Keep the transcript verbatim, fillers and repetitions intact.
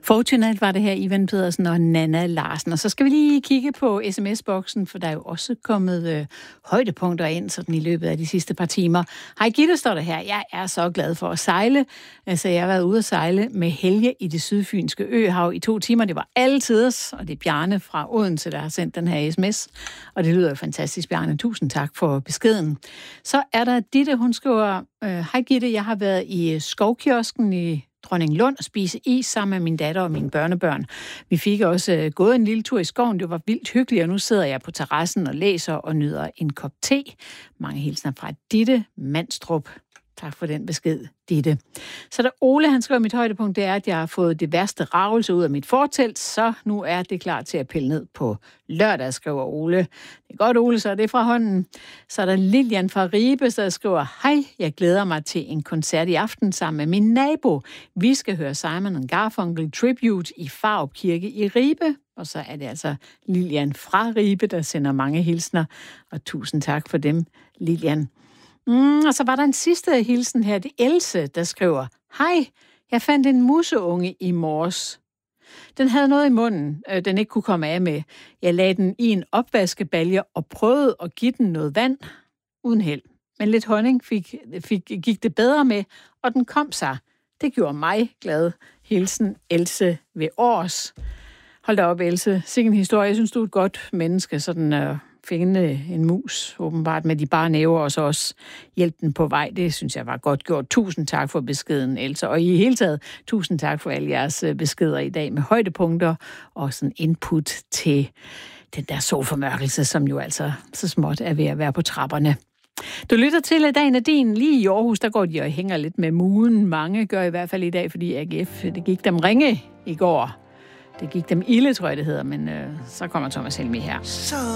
Fortunat var det her Ivan Pedersen og Nanna Larsen. Og så skal vi lige kigge på sms-boksen, for der er jo også kommet øh, højdepunkter ind sådan i løbet af de sidste par timer. Hej Gitte, står der her. Jeg er så glad for at sejle. Altså, jeg har været ude at sejle med Helge i det sydfynske øhav i to timer. Det var alle tiders, og det er Bjarne fra Odense, der har sendt den her sms. Og det lyder jo fantastisk, Bjarne. Tusind tak for beskeden. Så er der Ditte, hun skriver, hej Gitte, jeg har været i skovkiosken i Dronninglund og spise is sammen med min datter og mine børnebørn. Vi fik også uh, gået en lille tur i skoven. Det var vildt hyggeligt, og nu sidder jeg på terrassen og læser og nyder en kop te. Mange hilsner fra Ditte Mandstrup. Tak for den besked, Ditte. Så der Ole, han skriver, mit højdepunkt, det er, at jeg har fået det værste ravelse ud af mit fortelt, så nu er det klar til at pille ned på lørdag, skriver Ole. Det er godt, Ole, så er det fra hånden. Så er der Lilian fra Ribe, der skriver, hej, jeg glæder mig til en koncert i aften sammen med min nabo. Vi skal høre Simon and Garfunkel Tribute i Farup Kirke i Ribe. Og så er det altså Lilian fra Ribe, der sender mange hilsner. Og tusind tak for dem, Lilian. Mm, og så var der en sidste hilsen her. Det er Else, der skriver, hej, jeg fandt en museunge i morges. Den havde noget i munden, øh, den ikke kunne komme af med. Jeg lagde den i en opvaskebalje og prøvede at give den noget vand uden held. Men lidt honning fik, fik, gik det bedre med, og den kom sig. Det gjorde mig glad. Hilsen Else ved Års. Hold da op, Else. Sikke en historie. Jeg synes, du er et godt menneske, sådan øh, finde en mus, åbenbart med de bare næver, og så også hjælpe den på vej. Det synes jeg var godt gjort. Tusind tak for beskeden, Else. Og i hele taget, tusind tak for alle jeres beskeder i dag med højdepunkter og sådan input til den der solformørkelse, som jo altså så småt er ved at være på trapperne. Du lytter til, at dagen er din. Lige i Aarhus, der går de og hænger lidt med mulen. Mange gør i hvert fald i dag, fordi A G F, det gik dem ringe i går. Det gik dem ilde, tror jeg, det hedder, men øh, så kommer Thomas Helmig her. Så